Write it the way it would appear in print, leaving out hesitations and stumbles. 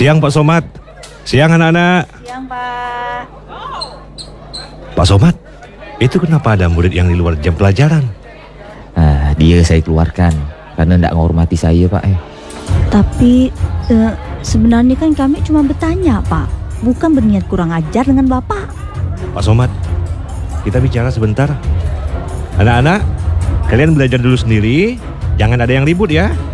Siang Pak Somad. Siang anak-anak. Siang, Pak. Pak Somad, itu kenapa ada murid yang di luar jam pelajaran? Dia saya keluarkan karena tidak menghormati saya, Pak. Tapi sebenarnya kan kami cuma bertanya, Pak. Bukan berniat kurang ajar dengan Bapak. Pak Somad, kita bicara sebentar. Anak-anak, kalian belajar dulu sendiri. Jangan ada yang ribut ya.